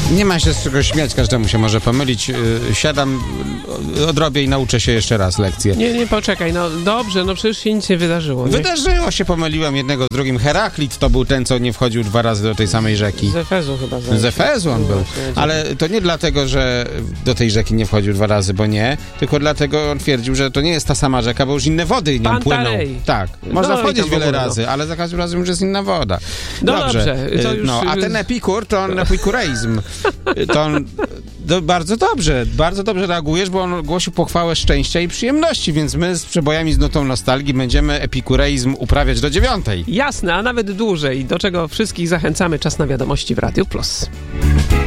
Nie ma się z czego śmiać, każdemu się może pomylić. Siadam, odrobię i nauczę się jeszcze raz lekcję. Nie, poczekaj, no dobrze, no przecież się nic nie wydarzyło. Nie? Wydarzyło się, pomyliłem jednego z drugim. Heraklit to był ten, co nie wchodził 2 razy do tej samej rzeki. Z Efezu chyba. Z Efezu on był. Ale to nie dlatego, że do tej rzeki nie wchodził 2 razy, bo nie, tylko dlatego on twierdził, że to nie jest ta sama rzeka, bo już inne wody nią płyną. Tak, można wchodzić wiele razy, ale za każdym razem już jest inna woda. No dobrze. To już... A ten epikur, to on epikureizm. To on bardzo dobrze reagujesz, bo on głosił pochwałę szczęścia i przyjemności, więc my z przebojami z nutą nostalgii będziemy epikureizm uprawiać do 9. Jasne, a nawet dłużej, do czego wszystkich zachęcamy. Czas na wiadomości w Radiu Plus.